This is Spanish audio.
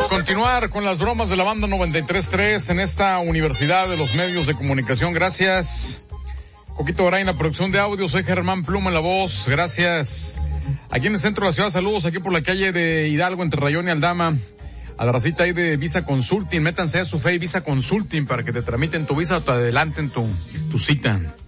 Continuar con las bromas de la banda 93.3 en esta Universidad de los Medios de Comunicación. Gracias. Coquito Garay en la producción de audio. Soy Germán Pluma en la voz. Gracias. Aquí en el centro de la ciudad, saludos aquí por la calle de Hidalgo, entre Rayón y Aldama. A la racita ahí de Visa Consulting. Métanse a su Face Visa Consulting para que te tramiten tu visa o te adelanten tu cita.